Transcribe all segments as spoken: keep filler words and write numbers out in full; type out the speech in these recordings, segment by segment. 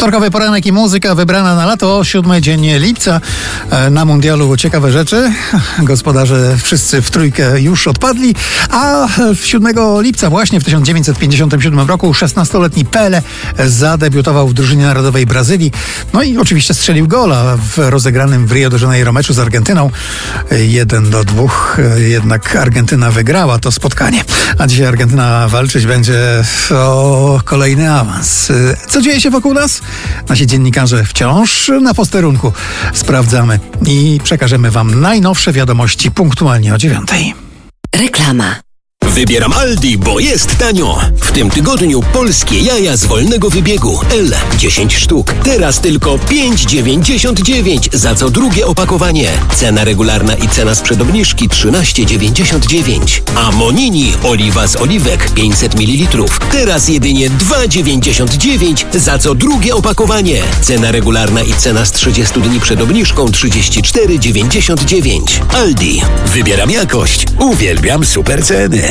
Wtorkowy poranek i muzyka wybrana na lato, siódmy dzień lipca. Na mundialu ciekawe rzeczy. Gospodarze wszyscy w trójkę już odpadli, a siódmego lipca właśnie w tysiąc dziewięćset pięćdziesiątym siódmym roku szesnastoletni Pelé zadebiutował w drużynie narodowej Brazylii. No i oczywiście strzelił gola w rozegranym w Rio de Janeiro meczu z Argentyną. Jeden do dwóch. Jednak Argentyna wygrała to spotkanie. A dzisiaj Argentyna walczyć będzie o kolejny awans. Co dzieje się wokół nas? Nasi dziennikarze wciąż na posterunku sprawdzamy i przekażemy wam najnowsze wiadomości punktualnie o dziewiątej. Reklama. Wybieram Aldi, bo jest tanio. W tym tygodniu polskie jaja z wolnego wybiegu L dziesięć sztuk. Teraz tylko pięć dziewięćdziesiąt dziewięć za co drugie opakowanie. Cena regularna i cena sprzed obniżki trzynaście dziewięćdziesiąt dziewięć. A Monini oliwa z oliwek pięćset mililitrów. Teraz jedynie dwa dziewięćdziesiąt dziewięć za co drugie opakowanie. Cena regularna i cena z trzydziestu dni przed obniżką trzydzieści cztery dziewięćdziesiąt dziewięć. Aldi. Wybieram jakość. Uwielbiam super ceny.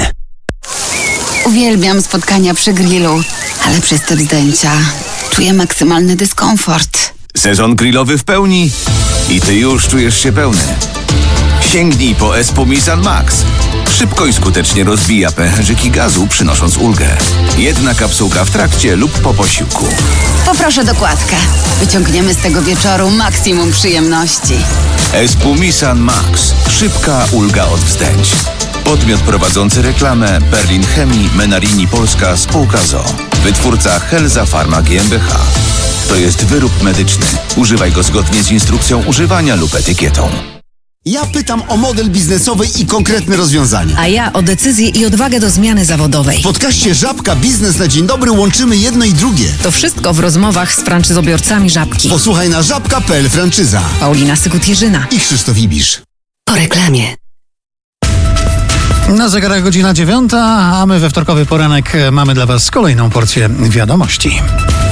Uwielbiam spotkania przy grillu, ale przez te zdjęcia czuję maksymalny dyskomfort. Sezon grillowy w pełni i ty już czujesz się pełny. Sięgnij po Espumisan Max. Szybko i skutecznie rozbija pęcherzyki gazu, przynosząc ulgę. Jedna kapsułka w trakcie lub po posiłku. Poproszę dokładkę. Wyciągniemy z tego wieczoru maksimum przyjemności. Espumisan Max. Szybka ulga od wzdęć. Podmiot prowadzący reklamę Berlin Chemii Menarini Polska Spółka z o o. Wytwórca Helza Pharma G m b H. To jest wyrób medyczny. Używaj go zgodnie z instrukcją używania lub etykietą. Ja pytam o model biznesowy i konkretne rozwiązania. A ja o decyzję i odwagę do zmiany zawodowej. W podcaście Żabka Biznes na Dzień Dobry łączymy jedno i drugie. To wszystko w rozmowach z franczyzobiorcami Żabki. Posłuchaj na żabka kropka p l franczyza. Paulina Sykut-Jerzyna I Krzysztof Ibisz. Po reklamie. Na zegarach godzina dziewiąta, a my we wtorkowy poranek mamy dla was kolejną porcję wiadomości.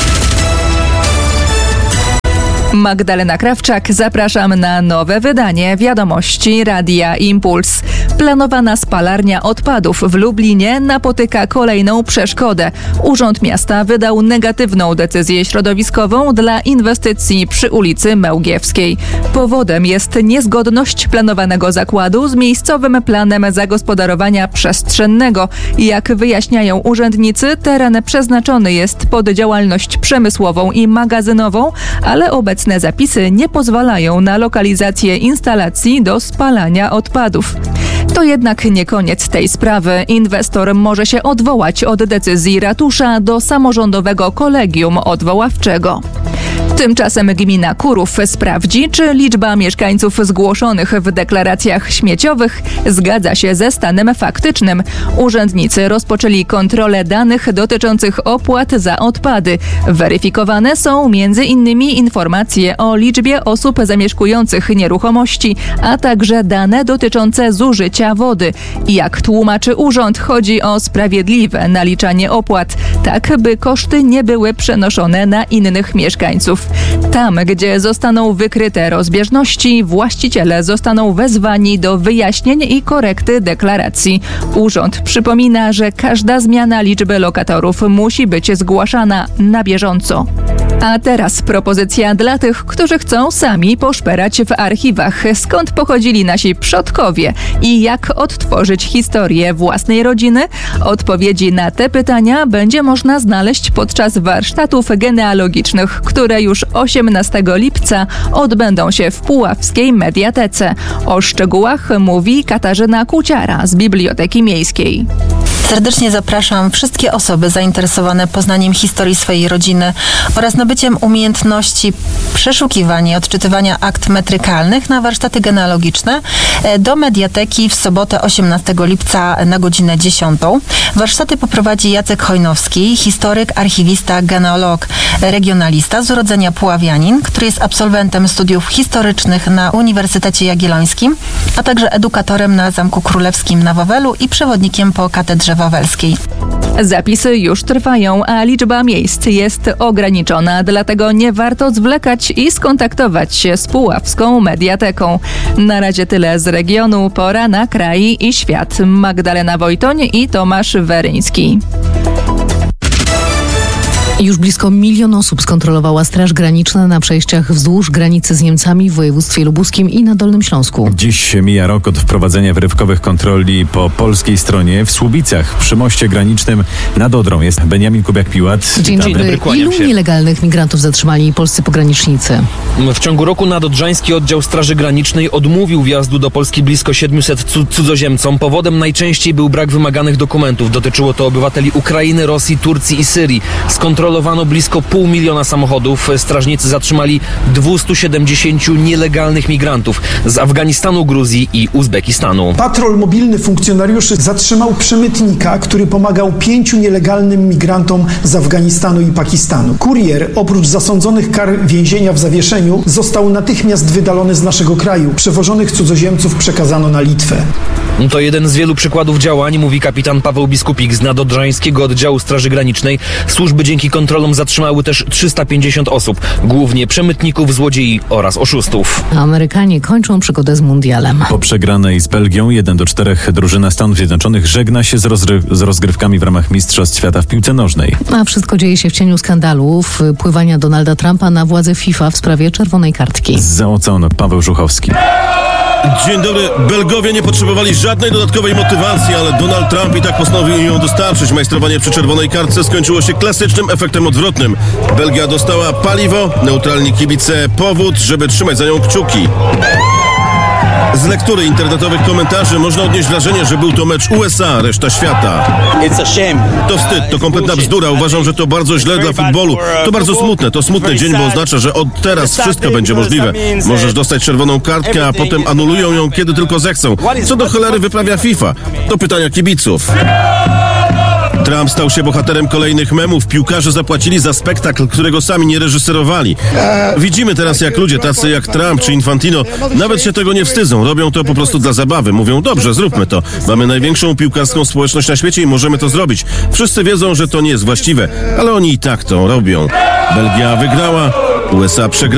Magdalena Krawczak, zapraszam na nowe wydanie wiadomości Radia Impuls. Planowana spalarnia odpadów w Lublinie napotyka kolejną przeszkodę. Urząd Miasta wydał negatywną decyzję środowiskową dla inwestycji przy ulicy Mełgiewskiej. Powodem jest niezgodność planowanego zakładu z miejscowym planem zagospodarowania przestrzennego. Jak wyjaśniają urzędnicy, teren przeznaczony jest pod działalność przemysłową i magazynową, ale obecnie Obecne zapisy nie pozwalają na lokalizację instalacji do spalania odpadów. To jednak nie koniec tej sprawy. Inwestor może się odwołać od decyzji ratusza do samorządowego kolegium odwoławczego. Tymczasem gmina Kurów sprawdzi, czy liczba mieszkańców zgłoszonych w deklaracjach śmieciowych zgadza się ze stanem faktycznym. Urzędnicy rozpoczęli kontrolę danych dotyczących opłat za odpady. Weryfikowane są między innymi informacje o liczbie osób zamieszkujących nieruchomości, a także dane dotyczące zużycia wody. Jak tłumaczy urząd, chodzi o sprawiedliwe naliczanie opłat, tak by koszty nie były przenoszone na innych mieszkańców. Tam, gdzie zostaną wykryte rozbieżności, właściciele zostaną wezwani do wyjaśnień i korekty deklaracji. Urząd przypomina, że każda zmiana liczby lokatorów musi być zgłaszana na bieżąco. A teraz propozycja dla tych, którzy chcą sami poszperać w archiwach, skąd pochodzili nasi przodkowie i jak odtworzyć historię własnej rodziny. Odpowiedzi na te pytania będzie można znaleźć podczas warsztatów genealogicznych, które już osiemnastego lipca odbędą się w Puławskiej Mediatece. O szczegółach mówi Katarzyna Kuciara z Biblioteki Miejskiej. Serdecznie zapraszam wszystkie osoby zainteresowane poznaniem historii swojej rodziny oraz nabyciem umiejętności przeszukiwania i odczytywania akt metrykalnych na warsztaty genealogiczne do Mediateki w sobotę osiemnastego lipca na godzinę dziesiątą. Warsztaty poprowadzi Jacek Hojnowski, historyk, archiwista, genealog, regionalista z urodzenia puławianin, który jest absolwentem studiów historycznych na Uniwersytecie Jagiellońskim, a także edukatorem na Zamku Królewskim na Wawelu i przewodnikiem po Katedrze Wawelskiej. Zapisy już trwają, a liczba miejsc jest ograniczona, dlatego nie warto zwlekać i skontaktować się z Puławską Mediateką. Na razie tyle z regionu. Pora na kraj i świat. Magdalena Wojtoń i Tomasz Weryński. Już blisko milion osób skontrolowała Straż Graniczna na przejściach wzdłuż granicy z Niemcami w województwie lubuskim i na Dolnym Śląsku. Dziś mija rok od wprowadzenia wyrywkowych kontroli po polskiej stronie. W Słubicach przy moście granicznym nad Odrą jest Beniamin Kubiak-Piłat. Dzień dobry. Dzień dobry. Ilu nielegalnych migrantów zatrzymali polscy pogranicznicy? W ciągu roku nadodrzański oddział Straży Granicznej odmówił wjazdu do Polski blisko siedmiuset cudzoziemcom. Powodem najczęściej był brak wymaganych dokumentów. Dotyczyło to obywateli Ukrainy, Rosji, Turcji i Syrii. Skontrolowano blisko pół miliona samochodów. Strażnicy zatrzymali dwieście siedemdziesiąt nielegalnych migrantów z Afganistanu, Gruzji i Uzbekistanu. Patrol mobilny funkcjonariuszy zatrzymał przemytnika, który pomagał pięciu nielegalnym migrantom z Afganistanu i Pakistanu. Kurier, oprócz zasądzonych kar więzienia w zawieszeniu, został natychmiast wydalony z naszego kraju. Przewożonych cudzoziemców przekazano na Litwę. To jeden z wielu przykładów działań, mówi kapitan Paweł Biskupik z nadodrzańskiego oddziału Straży Granicznej. Służby dzięki kontrolom zatrzymały też trzysta pięćdziesiąt osób, głównie przemytnyków, złodziei oraz oszustów. Amerykanie kończą przygodę z mundialem. Po przegranej z Belgią jeden do czterech drużyna Stanów Zjednoczonych żegna się z, rozry- z rozgrywkami w ramach Mistrzostw Świata w piłce nożnej. A wszystko dzieje się w cieniu skandalu wpływania Donalda Trumpa na władze FIFA w sprawie czerwonej kartki. Zza oceanu Paweł Żuchowski. Dzień dobry. Belgowie nie potrzebowali żadnej dodatkowej motywacji, ale Donald Trump i tak postanowił ją dostarczyć. Majstrowanie przy czerwonej kartce skończyło się klasycznym efektem odwrotnym. Belgia dostała paliwo, neutralni kibice powód, żeby trzymać za nią kciuki. Z lektury internetowych komentarzy można odnieść wrażenie, że był to mecz U S A, reszta świata. To wstyd, to kompletna bzdura. Uważam, że to bardzo źle dla futbolu. To bardzo smutne, to smutny dzień, bo oznacza, że od teraz wszystko będzie możliwe. Możesz dostać czerwoną kartkę, a potem anulują ją, kiedy tylko zechcą. Co do cholery wyprawia FIFA? To pytania kibiców. Trump stał się bohaterem kolejnych memów. Piłkarze zapłacili za spektakl, którego sami nie reżyserowali. Widzimy teraz, jak ludzie tacy jak Trump czy Infantino nawet się tego nie wstydzą. Robią to po prostu dla zabawy. Mówią, dobrze, zróbmy to. Mamy największą piłkarską społeczność na świecie i możemy to zrobić. Wszyscy wiedzą, że to nie jest właściwe, ale oni i tak to robią. Belgia wygrała, U S A przegrała.